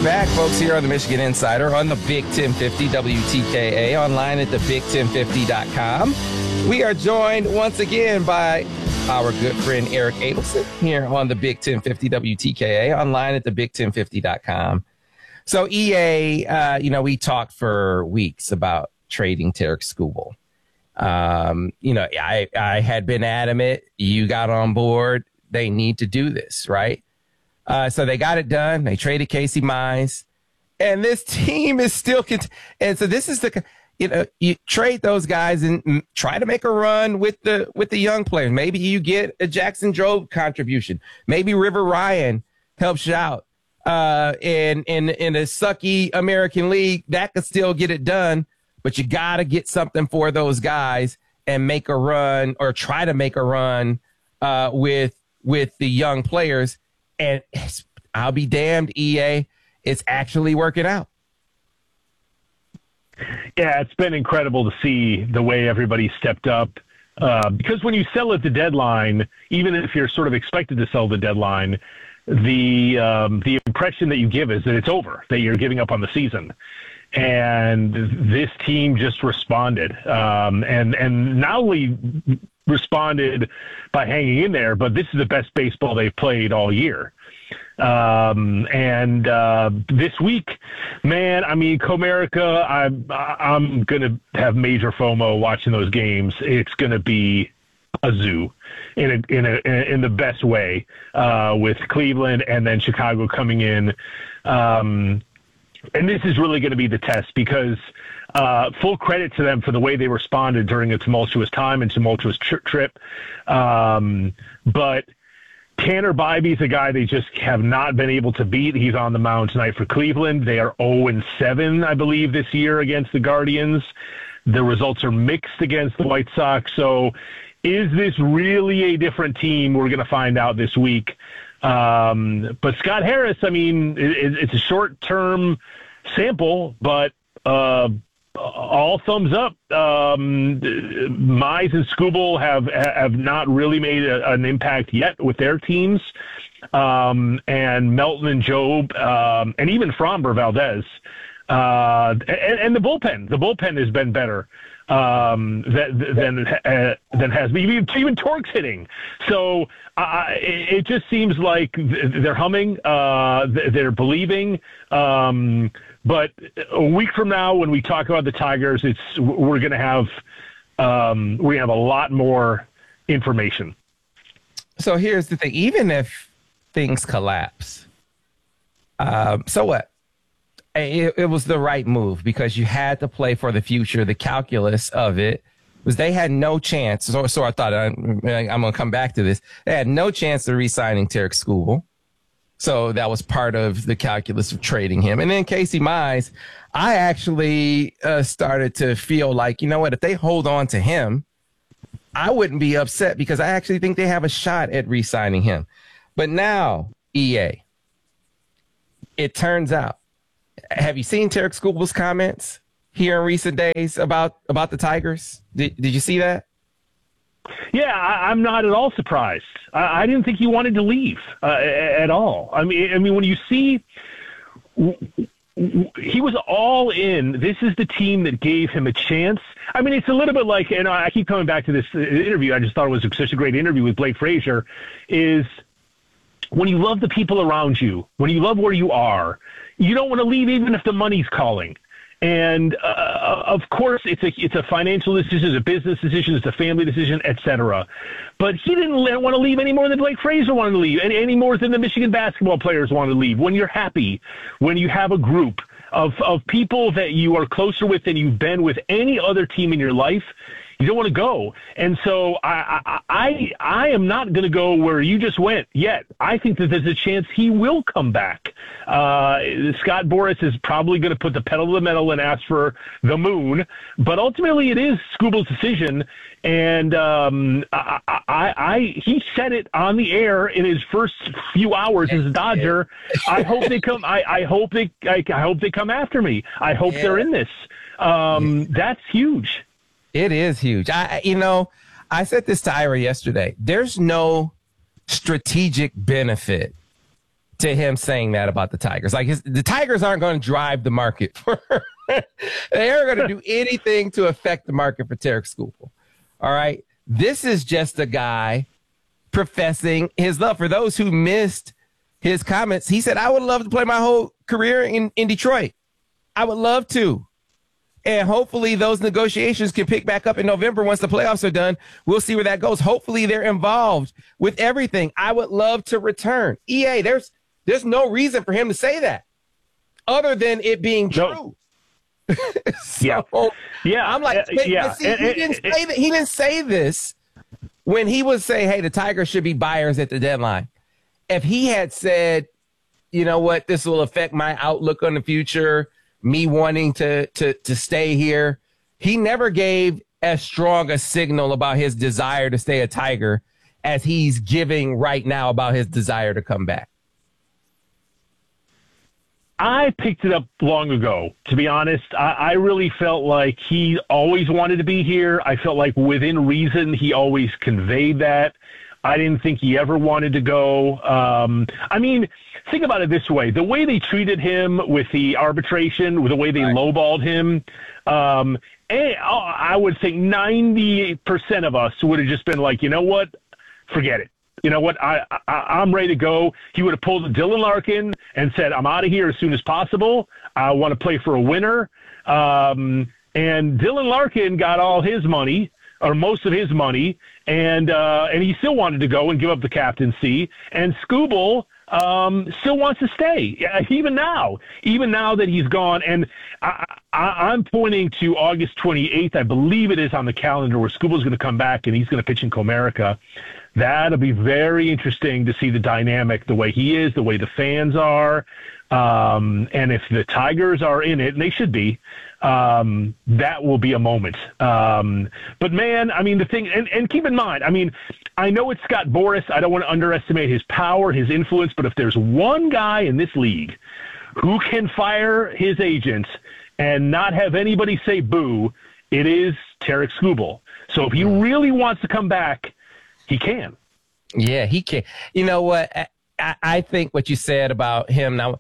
back, folks, here on the Michigan Insider on the Big 1050 WTKA, online at thebig1050.com. We are joined once again by our good friend Eric Abelson here on the Big 1050 WTKA, online at thebig1050.com. So EA, we talked for weeks about trading Tarik Skubal. I had been adamant. You got on board. They need to do this, right? So they got it done. They traded Casey Mize, and this team is still. And so this is you trade those guys and try to make a run with the young players. Maybe you get a Jackson Drobe contribution. Maybe River Ryan helps you out. In a sucky American League, that could still get it done. But you got to get something for those guys and make a run, or try to make a run with the young players. And I'll be damned, EA, it's actually working out. Yeah, it's been incredible to see the way everybody stepped up. Because when you sell at the deadline, even if you're sort of expected to sell the deadline, the impression that you give is that it's over, that you're giving up on the season. And this team just responded, and not only responded by hanging in there, but this is the best baseball they've played all year. This week, man, I mean, Comerica, I'm gonna have major FOMO watching those games. It's gonna be a zoo in the best way, with Cleveland and then Chicago coming in. And this is really going to be the test, because full credit to them for the way they responded during a tumultuous time and tumultuous trip. But Tanner Bybee is a guy they just have not been able to beat. He's on the mound tonight for Cleveland. They are 0-7, I believe, this year against the Guardians. The results are mixed against the White Sox. So is this really a different team? We're going to find out this week. But Scott Harris, I mean, it's a short-term sample, but all thumbs up. Mize and Skubal have not really made an impact yet with their teams. And Melton and Job, and even Framber Valdez, and the bullpen has been better than has been. Even Torque's hitting. So it just seems like they're humming. They're believing. But a week from now, when we talk about the Tigers, we're going to have a lot more information. So here's the thing: even if things collapse, so what? It was the right move, because you had to play for the future. The calculus of it was they had no chance. So I thought I'm going to come back to this. They had no chance of re-signing Tarik Skubal. So that was part of the calculus of trading him. And then Casey Mize, I actually started to feel like, you know what, if they hold on to him, I wouldn't be upset, because I actually think they have a shot at re-signing him. But now, EA, it turns out, have you seen Tarik Skubal's comments here in recent days about the Tigers? Did you see that? Yeah, I'm not at all surprised. I didn't think he wanted to leave at all. I mean, when you see, he was all in. This is the team that gave him a chance. I mean, it's a little bit like, and I keep coming back to this interview. I just thought it was such a great interview with Blake Frazier. Is when you love the people around you, when you love where you are, you don't want to leave even if the money's calling. And of course, it's a financial decision, it's a business decision, it's a family decision, etc. But he didn't want to leave any more than Blake Frazier wanted to leave, any more than the Michigan basketball players wanted to leave. When you're happy, when you have a group of people that you are closer with than you've been with any other team in your life, you don't want to go. And so I am not going to go where you just went yet. I think that there's a chance he will come back. Scott Boras is probably going to put the pedal to the metal and ask for the moon, but ultimately it is Skubal's decision. And he said it on the air in his first few hours as a Dodger. I hope they come. I hope they come after me. I hope they're in this. That's huge. It is huge. I said this to Ira yesterday. There's no strategic benefit to him saying that about the Tigers. Like the Tigers aren't going to drive the market for they aren't going to do anything to affect the market for Tarik Skubal. All right. This is just a guy professing his love. For those who missed his comments, he said, I would love to play my whole career in Detroit. I would love to. And hopefully those negotiations can pick back up in November once the playoffs are done. We'll see where that goes. Hopefully they're involved with everything. I would love to return. EA, there's no reason for him to say that other than it being true. Yeah. I'm like, he didn't say this when he was saying, hey, the Tigers should be buyers at the deadline. If he had said, you know what, this will affect my outlook on the future, me wanting to stay here, he never gave as strong a signal about his desire to stay a Tiger as he's giving right now about his desire to come back. I picked it up long ago, to be honest. I really felt like he always wanted to be here. I felt like within reason, he always conveyed that. I didn't think he ever wanted to go. I mean, think about it this way. The way they treated him with the arbitration, with the way they lowballed him, I would think 90% of us would have just been like, you know what? Forget it. You know what? I'm ready to go. He would have pulled a Dylan Larkin and said, I'm out of here as soon as possible. I want to play for a winner. And Dylan Larkin got all his money, or most of his money, and he still wanted to go and give up the captaincy. And Skubal still wants to stay, even now that he's gone. And I'm pointing to August 28th. I believe it is on the calendar where Skubal's going to come back and he's going to pitch in Comerica. That'll be very interesting to see the dynamic, the way he is, the way the fans are. And if the Tigers are in it, and they should be, that will be a moment. But man, I mean, the thing, and keep in mind, I mean, I know it's Scott Boras. I don't want to underestimate his power, his influence, but if there's one guy in this league who can fire his agent and not have anybody say boo, it is Tarik Skubal. So if he really wants to come back, he can. Yeah, he can. You know what? I think what you said about him now,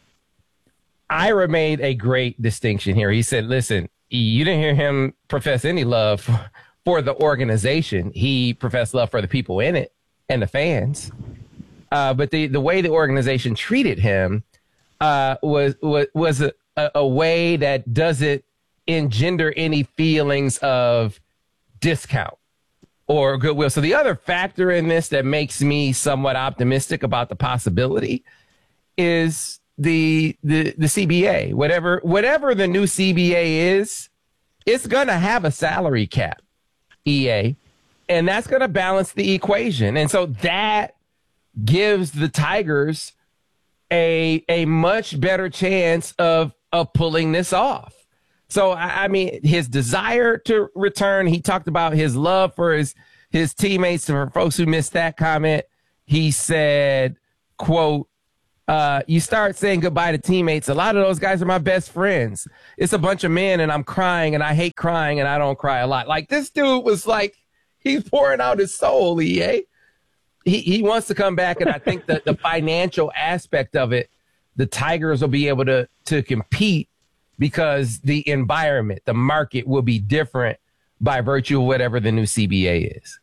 Ira made a great distinction here. He said, listen, you didn't hear him profess any love for the organization. He professed love for the people in it and the fans. But the way the organization treated him was a way that doesn't engender any feelings of discount or goodwill. So the other factor in this that makes me somewhat optimistic about the possibility is the CBA. Whatever the new CBA is, it's going to have a salary cap, EA, and that's going to balance the equation. And so that gives the Tigers a much better chance of pulling this off. So, I mean, his desire to return, he talked about his love for his teammates. For folks who missed that comment, he said, quote, you start saying goodbye to teammates. A lot of those guys are my best friends. It's a bunch of men and I'm crying and I hate crying and I don't cry a lot. Like this dude was like, he's pouring out his soul, EA. He wants to come back. And I think that the financial aspect of it, the Tigers will be able to compete because the environment, the market will be different by virtue of whatever the new CBA is.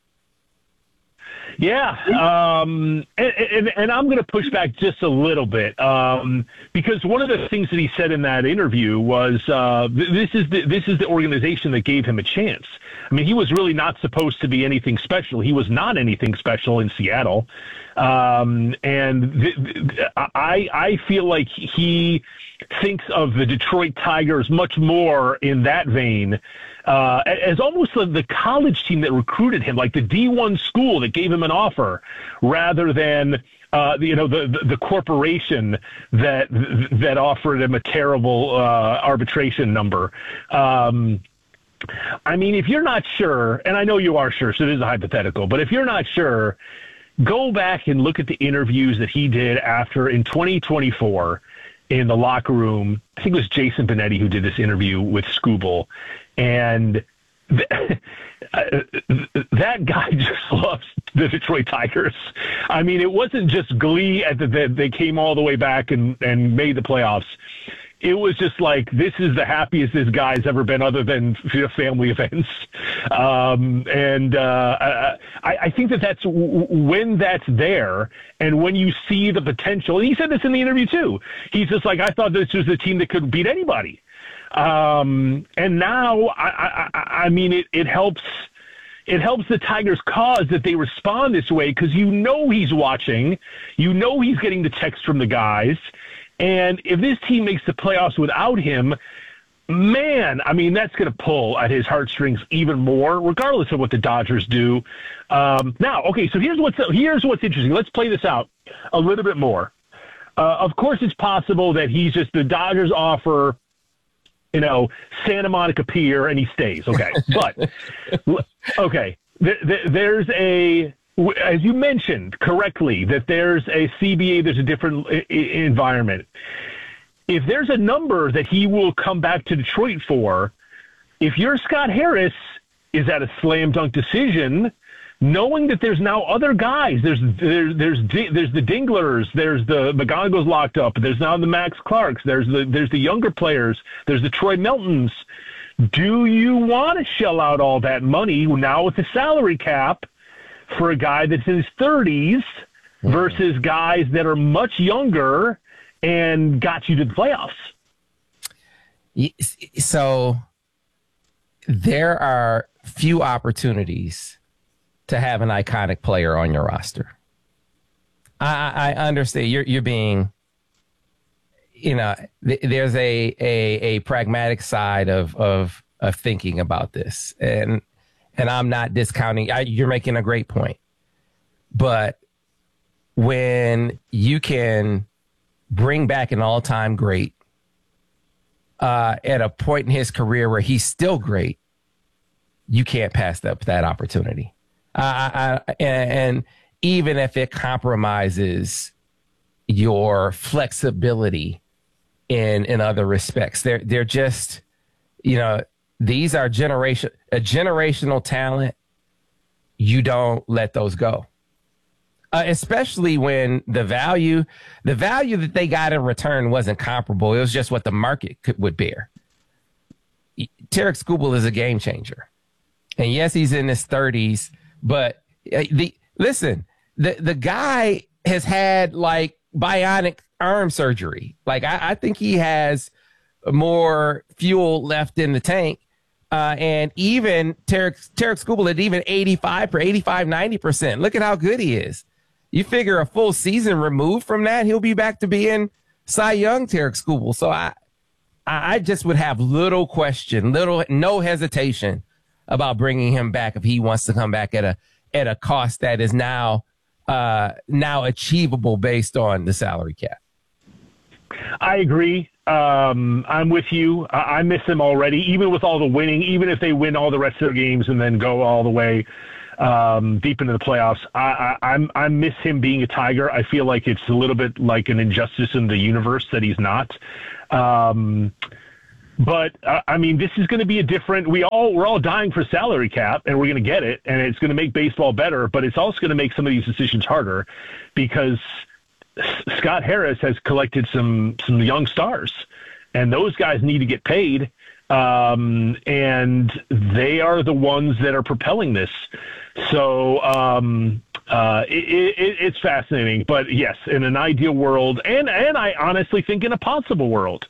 Yeah, and I'm going to push back just a little bit because one of the things that he said in that interview was this is the organization that gave him a chance. I mean, he was really not supposed to be anything special. He was not anything special in Seattle, and I feel like he thinks of the Detroit Tigers much more in that vein as almost the college team that recruited him, like the D1 school that gave him an offer, rather than the corporation that offered him a terrible arbitration number. I mean, if you're not sure, and I know you are sure, so this is a hypothetical, but if you're not sure, go back and look at the interviews that he did in 2024 in the locker room. I think it was Jason Benetti who did this interview with Skubal. And that guy just loves the Detroit Tigers. I mean, it wasn't just glee at that they came all the way back and made the playoffs. It was just like, this is the happiest this guy's ever been other than family events. I think that's when that's there and when you see the potential. And he said this in the interview too. He's just like, I thought this was a team that could beat anybody. And now, I mean, it helps the Tigers' cause that they respond this way because he's watching. He's getting the text from the guys. And if this team makes the playoffs without him, man, I mean, that's going to pull at his heartstrings even more, regardless of what the Dodgers do. Now, okay, so here's what's interesting. Let's play this out a little bit more. Of course, it's possible that the Dodgers offer, Santa Monica Pier, and he stays. Okay, but okay, there's as you mentioned correctly, that there's a CBA, there's a different environment. If there's a number that he will come back to Detroit for, if you're Scott Harris, is that a slam dunk decision? Knowing that there's now other guys, there's the Dinglers, there's the McGonagall's locked up, there's now the Max Clarks, there's the younger players, there's the Troy Meltons. Do you want to shell out all that money now with the salary cap for a guy that's in his 30s versus guys that are much younger and got you to the playoffs? So there are few opportunities to have an iconic player on your roster. I understand you're being, there's a pragmatic side of thinking about this, and I'm not discounting. You're making a great point, but when you can bring back an all-time great at a point in his career where he's still great, you can't pass up that opportunity. And even if it compromises your flexibility in other respects, they're just, these are generational talent. You don't let those go, especially when the value that they got in return wasn't comparable. It was just what the market would bear. Tarek Skubal is a game changer, and yes, he's in his 30s. But the guy has had like bionic arm surgery. Like I think he has more fuel left in the tank. And even Tarek Skubal at even 90%. Look at how good he is. You figure a full season removed from that, he'll be back to being Cy Young Tarek Skubal. So I just would have no hesitation about bringing him back if he wants to come back at a cost that is now achievable based on the salary cap. I agree. I'm with you. I miss him already, even with all the winning, even if they win all the rest of their games and then go all the way deep into the playoffs. I miss him being a Tiger. I feel like it's a little bit like an injustice in the universe that he's not. But I mean, this is going to be a different. We're all dying for salary cap, and we're going to get it, and it's going to make baseball better. But it's also going to make some of these decisions harder because Scott Harris has collected some young stars, and those guys need to get paid, and they are the ones that are propelling this. So it's fascinating. But yes, in an ideal world, and I honestly think in a possible world.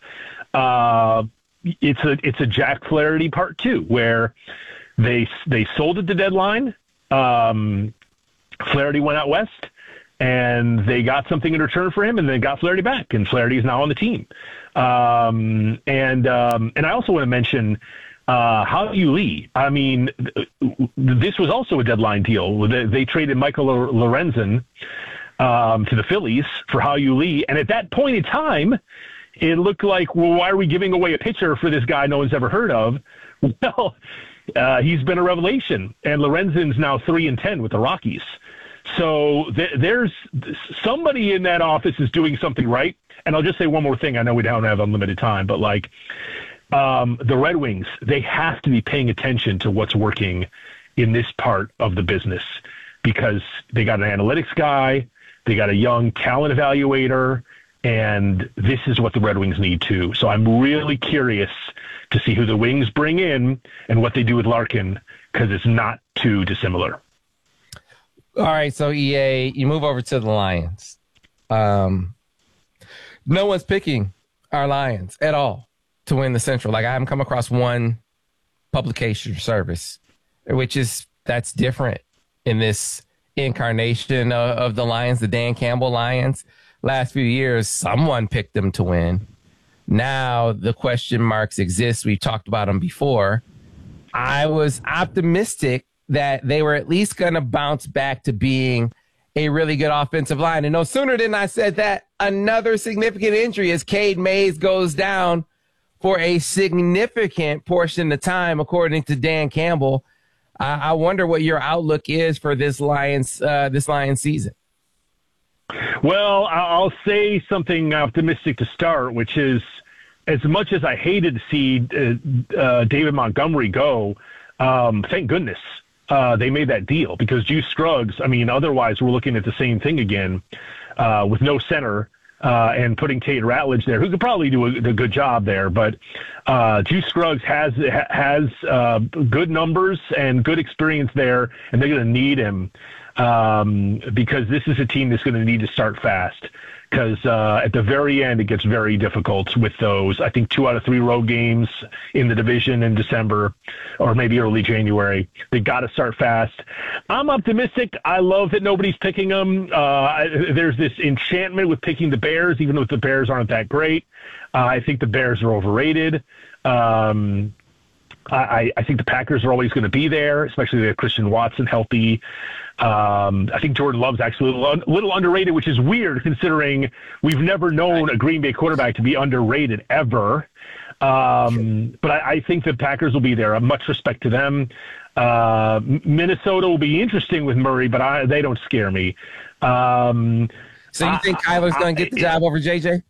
It's a Jack Flaherty part two, where they sold at the deadline. Flaherty went out west, and they got something in return for him, and they got Flaherty back, and Flaherty is now on the team. And I also want to mention Hao-Yu Lee. I mean, this was also a deadline deal. They traded Michael Lorenzen to the Phillies for Hao-Yu Lee, and at that point in time, it looked like, well, why are we giving away a pitcher for this guy no one's ever heard of? Well, he's been a revelation, and Lorenzen's now 3-10 with the Rockies. So there's somebody in that office is doing something right. And I'll just say one more thing. I know we don't have unlimited time, but like the Red Wings, they have to be paying attention to what's working in this part of the business because they got an analytics guy, they got a young talent evaluator, and this is what the Red Wings need too. So I'm really curious to see who the Wings bring in and what they do with Larkin, because it's not too dissimilar. All right, so EA, you move over to the Lions. No one's picking our Lions at all to win the Central. Like, I haven't come across one publication or service, that's different in this incarnation of the Lions, the Dan Campbell Lions. Last few years, someone picked them to win. Now the question marks exist. We've talked about them before. I was optimistic that they were at least going to bounce back to being a really good offensive line. And no sooner than I said that, another significant injury as Cade Mays goes down for a significant portion of time, according to Dan Campbell. I wonder what your outlook is for this Lions season. Well, I'll say something optimistic to start, which is, as much as I hated to see David Montgomery go, thank goodness they made that deal, because Juice Scruggs, otherwise we're looking at the same thing again with no center and putting Tate Ratledge there, who could probably do a good job there. But Juice Scruggs has good numbers and good experience there, and they're going to need him. Because this is a team that's going to need to start fast, because at the very end it gets very difficult with those. I think 2 out of 3 road games in the division in December or maybe early January. They got to start fast. I'm optimistic. I love that nobody's picking them. There's this enchantment with picking the Bears, even though the Bears aren't that great. I think the Bears are overrated. I think the Packers are always going to be there, especially with Christian Watson healthy. I think Jordan Love's actually a little underrated, which is weird considering we've never known a Green Bay quarterback to be underrated ever. But I think the Packers will be there. Much respect to them. Minnesota will be interesting with Murray, but they don't scare me. So you think Kyler's going to get the job over JJ?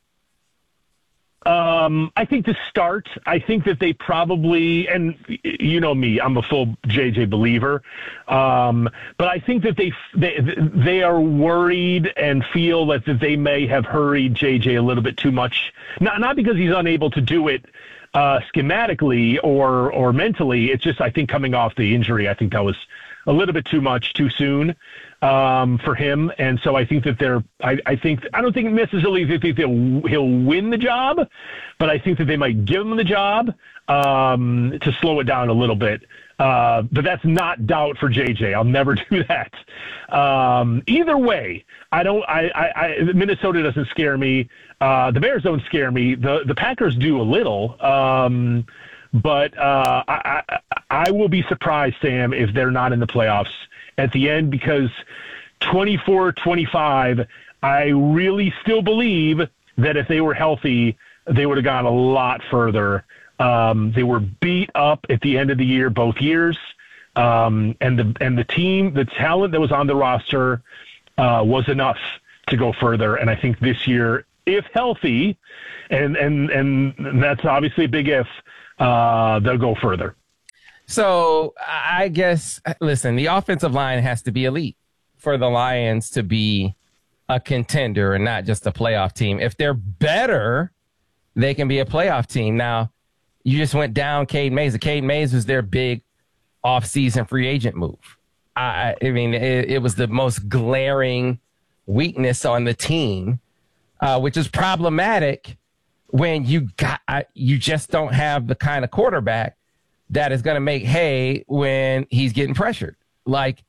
I think to start, I think that they probably, and you know me, I'm a full JJ believer, but I think that they are worried and feel that they may have hurried JJ a little bit too much. Not because he's unable to do it schematically or mentally. It's just, I think, coming off the injury, I think that was a little bit too much too soon for him. And so I think that I don't think necessarily he'll win the job, but I think that they might give him the job to slow it down a little bit. But that's not doubt for JJ. I'll never do that. Either way, Minnesota doesn't scare me. The Bears don't scare me. The Packers do a little. But I will be surprised, Sam, if they're not in the playoffs at the end, because 24-25, I really still believe that if they were healthy, they would have gone a lot further. They were beat up at the end of the year, both years. And the team, the talent that was on the roster was enough to go further. And I think this year, if healthy, and that's obviously a big if, they'll go further. So I guess, listen, the offensive line has to be elite for the Lions to be a contender and not just a playoff team. If they're better, they can be a playoff team. Now, you just went down Cade Mays. Cade Mays was their big off-season free agent move. I mean, it was the most glaring weakness on the team, which is problematic when you just don't have the kind of quarterback that is going to make hay when he's getting pressured. Like,